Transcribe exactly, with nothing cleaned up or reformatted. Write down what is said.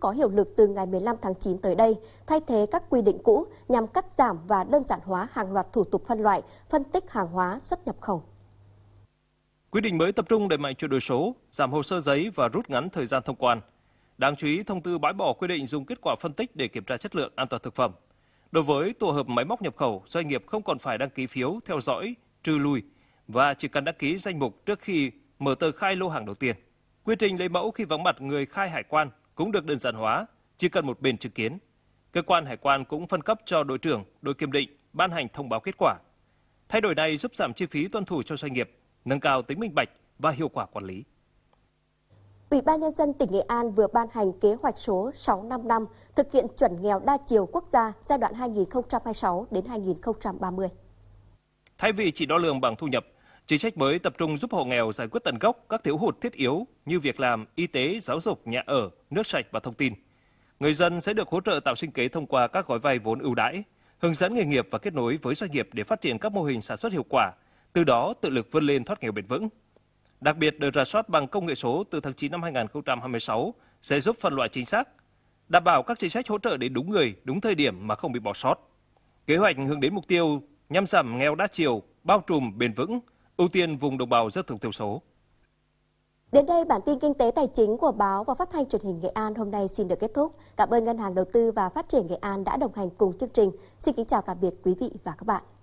có hiệu lực từ ngày mười lăm tháng chín tới đây, thay thế các quy định cũ nhằm cắt giảm và đơn giản hóa hàng loạt thủ tục phân loại, phân tích hàng hóa xuất nhập khẩu. Quy định mới tập trung đẩy mạnh chuyển đổi số, giảm hồ sơ giấy và rút ngắn thời gian thông quan. Đáng chú ý, thông tư bãi bỏ quy định dùng kết quả phân tích để kiểm tra chất lượng an toàn thực phẩm. Đối với tổ hợp máy móc nhập khẩu, doanh nghiệp không còn phải đăng ký phiếu theo dõi, trừ lùi và chỉ cần đăng ký danh mục trước khi mở tờ khai lô hàng đầu tiên. Quy trình lấy mẫu khi vắng mặt người khai hải quan cũng được đơn giản hóa, chỉ cần một bên chứng kiến. Cơ quan hải quan cũng phân cấp cho đội trưởng, đội kiểm định ban hành thông báo kết quả. Thay đổi này giúp giảm chi phí tuân thủ cho doanh nghiệp, nâng cao tính minh bạch và hiệu quả quản lý. Ủy ban Nhân dân tỉnh Nghệ An vừa ban hành kế hoạch số sáu năm năm thực hiện chuẩn nghèo đa chiều quốc gia giai đoạn hai nghìn không trăm hai mươi sáu đến hai nghìn không trăm ba mươi. Thay vì chỉ đo lường bằng thu nhập, chính sách mới tập trung giúp hộ nghèo giải quyết tận gốc các thiếu hụt thiết yếu như việc làm, y tế, giáo dục, nhà ở, nước sạch và thông tin. Người dân sẽ được hỗ trợ tạo sinh kế thông qua các gói vay vốn ưu đãi, hướng dẫn nghề nghiệp và kết nối với doanh nghiệp để phát triển các mô hình sản xuất hiệu quả, từ đó tự lực vươn lên thoát nghèo bền vững. Đặc biệt, đợt rà soát bằng công nghệ số từ tháng chín năm hai nghìn không trăm hai mươi sáu sẽ giúp phân loại chính xác, đảm bảo các chính sách hỗ trợ đến đúng người, đúng thời điểm mà không bị bỏ sót. Kế hoạch hướng đến mục tiêu nhằm giảm nghèo đa chiều, bao trùm, bền vững, ưu tiên vùng đồng bào dân tộc thiểu số. Đến đây, bản tin kinh tế tài chính của báo và phát thanh truyền hình Nghệ An hôm nay xin được kết thúc. Cảm ơn Ngân hàng Đầu tư và Phát triển Nghệ An đã đồng hành cùng chương trình. Xin kính chào tạm biệt quý vị và các bạn.